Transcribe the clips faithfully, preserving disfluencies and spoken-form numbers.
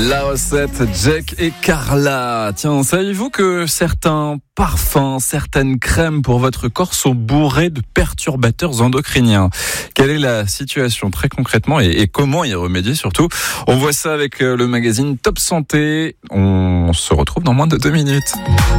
La recette, Jack et Carla. Tiens, savez-vous que certains parfums, certaines crèmes pour votre corps sont bourrés de perturbateurs endocriniens? Quelle est la situation très concrètement et, et comment y remédier surtout? On voit ça avec le magazine Top Santé. On se retrouve dans moins de deux minutes.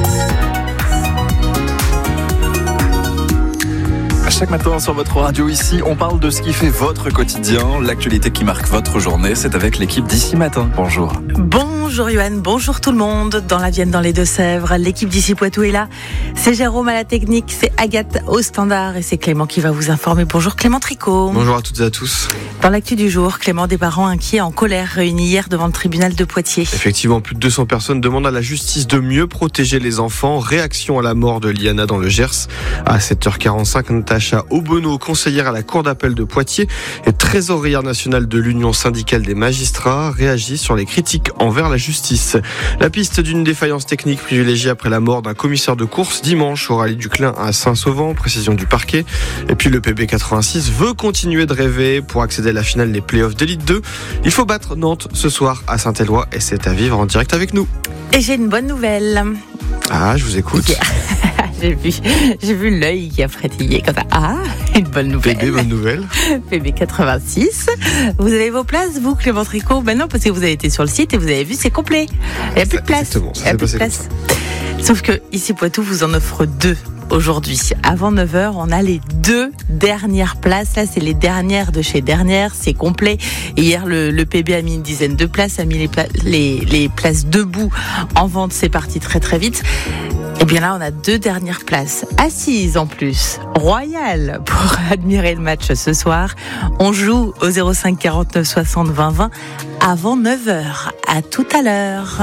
Chaque matin sur votre radio ici, on parle de ce qui fait votre quotidien, l'actualité qui marque votre journée. C'est avec l'équipe d'Ici Matin. Bonjour. Bonjour Yoann, bonjour tout le monde. Dans la Vienne, dans les Deux-Sèvres, l'équipe d'Ici Poitou est là. C'est Jérôme à la technique, c'est Agathe au standard et c'est Clément qui va vous informer. Bonjour Clément Tricot. Bonjour à toutes et à tous. Dans l'actu du jour, Clément, des parents inquiets en colère réunis hier devant le tribunal de Poitiers. Effectivement, plus de deux cents personnes demandent à la justice de mieux protéger les enfants. Réaction à la mort de Liana dans le Gers. À sept heures quarante-cinq, Natacha Obono, conseillère à la Cour d'appel de Poitiers et trésorière nationale de l'Union syndicale des magistrats, réagit sur les critiques envers la justice. La piste d'une défaillance technique privilégiée après la mort d'un commissaire de course dimanche au rallye du Clin à Saint-Sauvent, précision du parquet. Et puis le P B quatre-vingt-six veut continuer de rêver pour accéder à la finale des playoffs d'Élite deux. Il faut battre Nantes ce soir à Saint-Éloi et c'est à vivre en direct avec nous. Et j'ai une bonne nouvelle. Ah, je vous écoute. Okay. J'ai vu, j'ai vu l'œil qui a frétillé comme ça. Ah, une bonne nouvelle. P B, bonne nouvelle. P B quatre-vingt-six. Vous avez vos places, vous, Clément Tricot? Ben non, parce que vous avez été sur le site et vous avez vu, c'est complet. Il n'y a plus de place. Exactement, ça Il n'y a plus de place. Sauf que ici Poitou vous en offre deux aujourd'hui. Avant neuf heures, on a les deux dernières places. Là, c'est les dernières de chez Dernière. C'est complet. Et hier, le, le P B a mis une dizaine de places, a mis les, pla- les, les places debout en vente. C'est parti très très vite. Et bien là, on a deux dernières places assises en plus, royales, pour admirer le match ce soir. On joue au zéro cinq quarante-neuf soixante vingt vingt avant neuf heures. À tout à l'heure.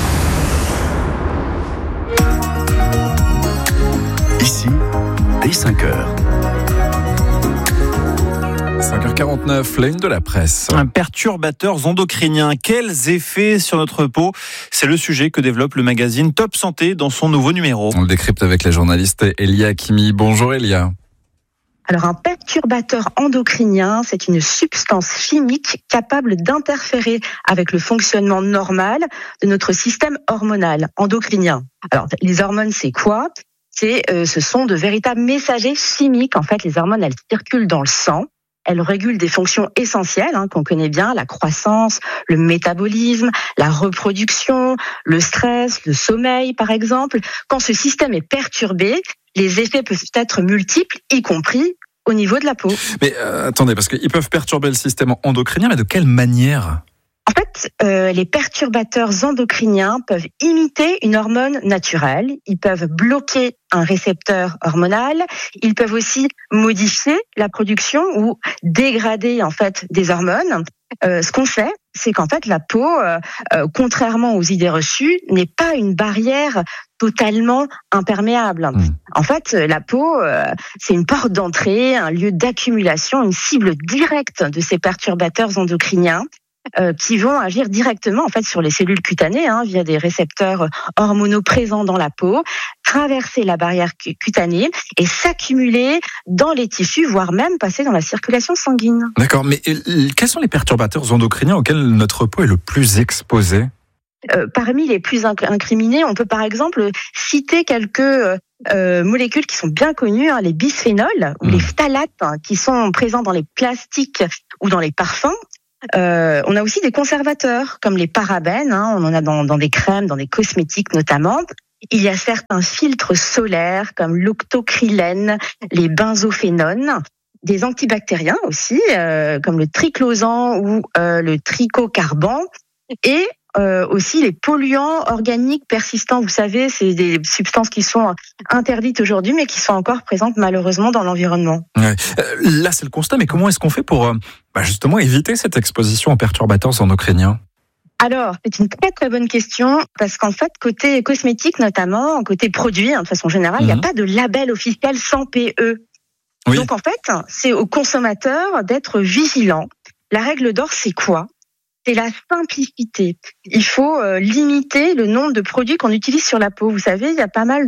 Ici, dès cinq heures. cinq heures quarante-neuf, la une de la presse. Perturbateurs endocriniens, quels effets sur notre peau? C'est le sujet que développe le magazine Top Santé dans son nouveau numéro. On le décrypte avec la journaliste Elia Kimi. Bonjour Elia. Alors un perturbateur endocrinien, c'est une substance chimique capable d'interférer avec le fonctionnement normal de notre système hormonal endocrinien. Alors les hormones, c'est quoi? C'est, euh, ce sont de véritables messagers chimiques. En fait, les hormones, elles circulent dans le sang. Elles régulent des fonctions essentielles hein, qu'on connaît bien, la croissance, le métabolisme, la reproduction, le stress, le sommeil par exemple. Quand ce système est perturbé, les effets peuvent être multiples, y compris au niveau de la peau. Mais euh, attendez, parce qu'ils peuvent perturber le système endocrinien, mais de quelle manière ? En fait, euh, les perturbateurs endocriniens peuvent imiter une hormone naturelle. Ils peuvent bloquer un récepteur hormonal. Ils peuvent aussi modifier la production ou dégrader en fait des hormones. Euh, ce qu'on fait, c'est qu'en fait la peau, euh, euh, contrairement aux idées reçues, n'est pas une barrière totalement imperméable. Mmh. En fait, la peau, euh, c'est une porte d'entrée, un lieu d'accumulation, une cible directe de ces perturbateurs endocriniens. Euh, qui vont agir directement en fait sur les cellules cutanées hein, via des récepteurs hormonaux présents dans la peau, traverser la barrière cutanée et s'accumuler dans les tissus, voire même passer dans la circulation sanguine. D'accord, mais quels sont les perturbateurs endocriniens auxquels notre peau est le plus exposée ? Euh, parmi les plus inc- incriminés, on peut par exemple citer quelques euh, molécules qui sont bien connues, hein, les bisphénols ou mmh. les phtalates hein, qui sont présents dans les plastiques ou dans les parfums. Euh, on a aussi des conservateurs comme les parabènes, hein, on en a dans, dans des crèmes, dans des cosmétiques notamment. Il y a certains filtres solaires comme l'octocrylène, les benzophénones, des antibactériens aussi euh, comme le triclosan ou euh, le trichocarban et euh, aussi les polluants organiques persistants. Vous savez, c'est des substances qui sont interdites aujourd'hui mais qui sont encore présentes malheureusement dans l'environnement. Ouais. Euh, là, c'est le constat, mais comment est-ce qu'on fait pour euh, bah justement éviter cette exposition aux perturbateurs endocriniens ? Alors, c'est une très très bonne question parce qu'en fait, côté cosmétique notamment, côté produit, hein, de façon générale, il mmh. n'y a pas de label officiel sans P E. Oui. Donc en fait, c'est aux consommateurs d'être vigilants. La règle d'or, c'est quoi ? C'est la simplicité. Il faut euh, limiter le nombre de produits qu'on utilise sur la peau. Vous savez, il y a pas mal de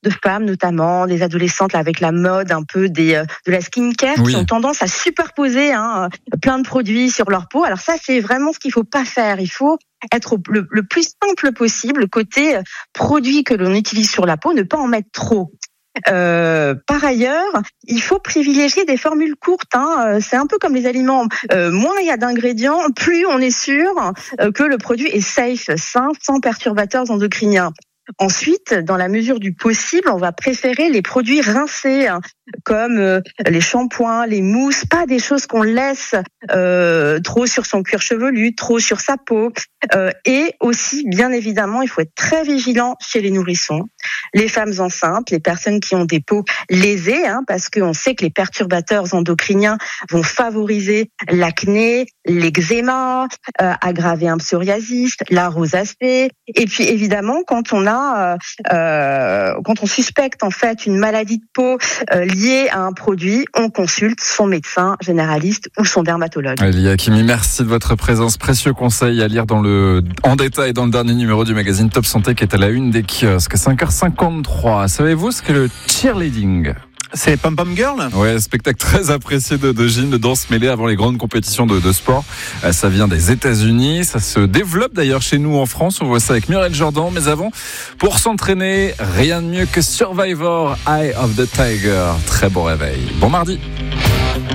de femmes notamment, des adolescentes là, avec la mode un peu des euh, de la skincare Oui. qui ont tendance à superposer hein, plein de produits sur leur peau. Alors ça, c'est vraiment ce qu'il faut pas faire. Il faut être le, le plus simple possible côté euh, produits que l'on utilise sur la peau, ne pas en mettre trop. Euh, par ailleurs, il faut privilégier des formules courtes. Hein. C'est un peu comme les aliments. Euh, moins il y a d'ingrédients, plus on est sûr euh, que le produit est safe, sain, sans perturbateurs endocriniens. Ensuite, dans la mesure du possible, on va préférer les produits rincés, hein, comme euh, les shampoings, les mousses, pas des choses qu'on laisse euh, trop sur son cuir chevelu, trop sur sa peau. Euh, et aussi, bien évidemment, il faut être très vigilant chez les nourrissons, les femmes enceintes, les personnes qui ont des peaux lésées, hein, parce qu'on sait que les perturbateurs endocriniens vont favoriser l'acné, l'eczéma, euh, aggraver un psoriasis, la rosacée. Et puis évidemment, quand on a Euh, quand on suspecte en fait une maladie de peau euh, liée à un produit, on consulte son médecin généraliste ou son dermatologue. Elie Hakimi, merci de votre présence. Précieux conseil à lire dans le, en détail dans le dernier numéro du magazine Top Santé qui est à la une des kiosques. cinq heures cinquante-trois. Savez-vous ce qu'est le cheerleading ? C'est Pom Pom Girl ? Ouais, spectacle très apprécié de, de gym, de danse mêlée avant les grandes compétitions de, de sport. Ça vient des États-Unis, ça se développe d'ailleurs chez nous en France. On voit ça avec Muriel Jordan. Mais avant, pour s'entraîner, rien de mieux que Survivor, Eye of the Tiger. Très bon réveil. Bon mardi.